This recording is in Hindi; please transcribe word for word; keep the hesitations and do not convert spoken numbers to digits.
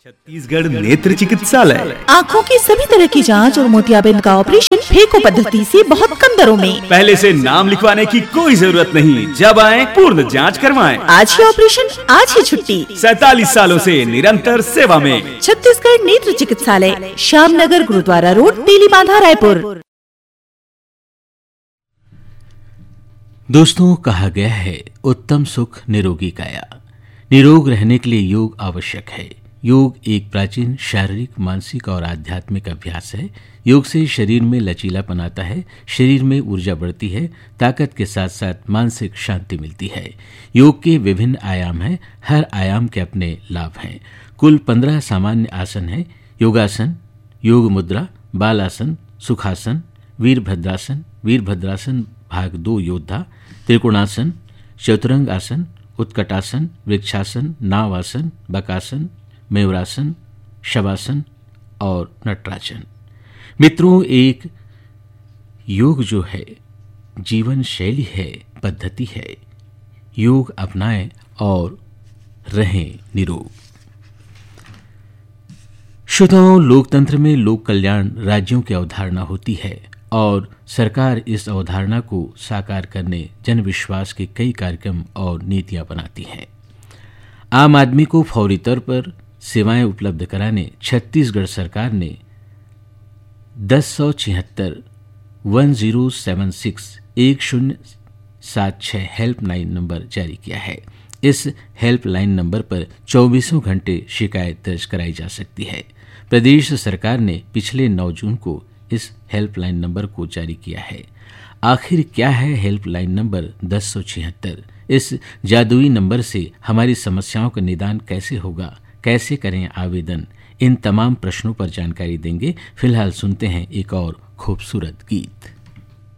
छत्तीसगढ़ नेत्र चिकित्सालय आँखों की सभी तरह की जांच और मोतियाबिंद का ऑपरेशन फेको पद्धति से बहुत कम दरों में। पहले से नाम लिखवाने की कोई जरूरत नहीं, जब आए पूर्ण जांच करवाएं। आज ही ऑपरेशन, आज ही छुट्टी। सैतालीस सालों से निरंतर सेवा में छत्तीसगढ़ नेत्र चिकित्सालय, श्यामनगर गुरुद्वारा रोड, तेलीबांधा, रायपुर। दोस्तों, कहा गया है उत्तम सुख निरोगी काया। निरोग रहने के लिए योग आवश्यक है। योग एक प्राचीन शारीरिक, मानसिक और आध्यात्मिक अभ्यास है। योग से शरीर में लचीलापन आता है, शरीर में ऊर्जा बढ़ती है, ताकत के साथ साथ मानसिक शांति मिलती है। योग के विभिन्न आयाम हैं, हर आयाम के अपने लाभ हैं। कुल पंद्रह सामान्य आसन हैं: योगासन, योग मुद्रा, बालासन, सुखासन, वीरभद्रासन, वीरभद्रासन भाग दो योद्धा, त्रिकोणासन, चतुरंग आसन, उत्कटासन, वृक्षासन, नावासन, बकासन, मयूरासन, शवासन और नटराजन। मित्रों, एक योग जो है जीवन शैली है, पद्धति है। योग अपनाएं और रहें निरोग। श्रोताओं, लोकतंत्र में लोक कल्याण राज्यों की अवधारणा होती है और सरकार इस अवधारणा को साकार करने जन विश्वास के कई कार्यक्रम और नीतियां बनाती है। आम आदमी को फौरी तौर पर सेवाएं उपलब्ध कराने छत्तीसगढ़ सरकार ने दस सौ छिहत्तर वन जीरो सेवन सिक्स एक शून्य सात छः हेल्पलाइन नंबर जारी किया है। इस हेल्पलाइन नंबर पर चौबीसों घंटे शिकायत दर्ज कराई जा सकती है। प्रदेश सरकार ने पिछले नौ जून को इस हेल्पलाइन नंबर को जारी किया है। आखिर क्या है हेल्पलाइन नंबर दस सौ छिहत्तर? इस जादुई नंबर से हमारी समस्याओं का निदान कैसे होगा, कैसे करें आवेदन, इन तमाम प्रश्नों पर जानकारी देंगे। फिलहाल सुनते हैं एक और खूबसूरत गीत।